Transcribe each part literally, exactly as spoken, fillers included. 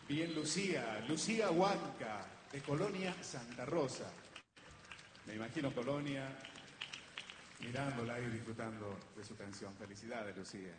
Bien, Lucía, Lucía Huanca, de Colonia Santa Rosa. Me imagino Colonia mirándola y disfrutando de su canción. Felicidades, Lucía.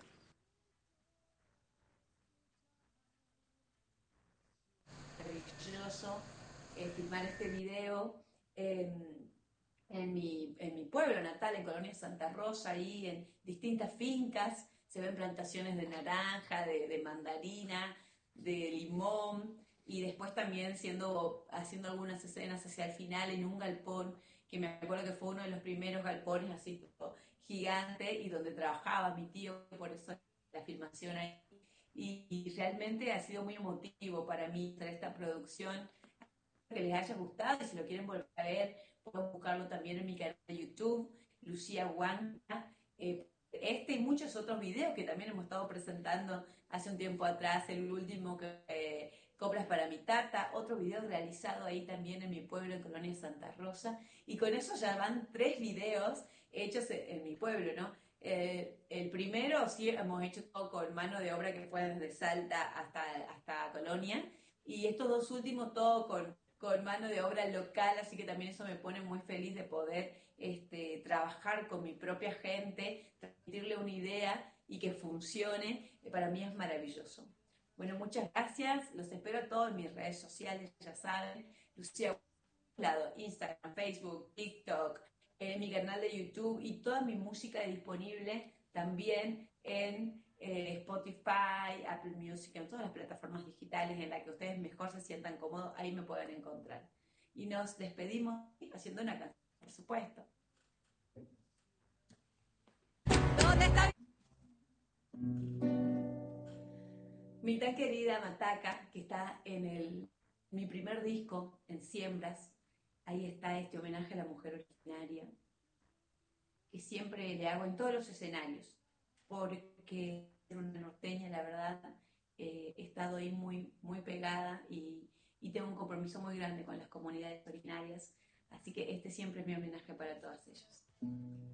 Maravilloso eh, filmar este video en, en, mi, en mi pueblo natal, en Colonia Santa Rosa, ahí en distintas fincas. Se ven plantaciones de naranja, de, de mandarina, de limón, y después también siendo, haciendo algunas escenas hacia el final en un galpón, que me acuerdo que fue uno de los primeros galpones así tipo, gigante, y donde trabajaba mi tío, por eso la filmación ahí. Y, y realmente ha sido muy emotivo para mí hacer esta producción. Que les haya gustado, y si lo quieren volver a ver, pueden buscarlo también en mi canal de YouTube, Lucía Huanca. Eh, este y muchos otros videos que también hemos estado presentando hace un tiempo atrás, el último que eh, Coplas para mi tata, otro video realizado ahí también en mi pueblo, en Colonia Santa Rosa, y con eso ya van tres videos hechos en, en mi pueblo, ¿no? Eh, el primero sí hemos hecho todo con mano de obra que fue desde Salta hasta, hasta Colonia, y estos dos últimos todo con con mano de obra local, así que también eso me pone muy feliz de poder este, trabajar con mi propia gente, transmitirle una idea y que funcione, para mí es maravilloso. Bueno, muchas gracias, los espero a todos en mis redes sociales, ya saben, Lucía Lado, Instagram, Facebook, TikTok, eh, mi canal de YouTube, y toda mi música disponible también en eh, Spotify, Apple Music, en todas las plataformas digitales en las que ustedes mejor se sientan cómodos, ahí me pueden encontrar. Y nos despedimos haciendo una canción, por supuesto. ¿Dónde está mi tan querida Mataca, que está en el, mi primer disco, en Siembras? Ahí está este homenaje a la mujer originaria, que siempre le hago en todos los escenarios, porque ser una norteña, la verdad, eh, he estado ahí muy, muy pegada, y, y tengo un compromiso muy grande con las comunidades originarias, así que este siempre es mi homenaje para todas ellas.